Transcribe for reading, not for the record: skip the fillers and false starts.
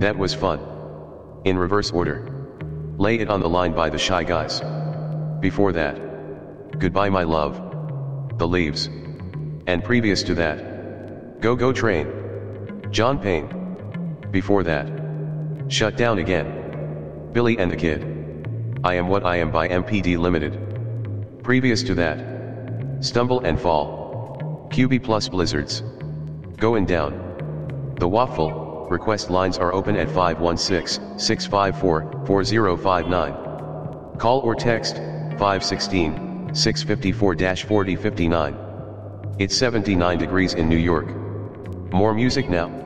That was fun. In reverse order. Lay It on the Line by the Shy Guys. Before that, Goodbye My Love, The Leaves. And previous to that, Go Go Train, John Payne. Before that, Shut Down Again, Billy and the Kid. I Am What I Am by MPD Limited. Previous to that, Stumble and Fall, QB plus Blizzards. Going Down. The Waffle. Request lines are open at 516-654-4059. Call or text 516-654-4059. It's 79 degrees in New York. More music now.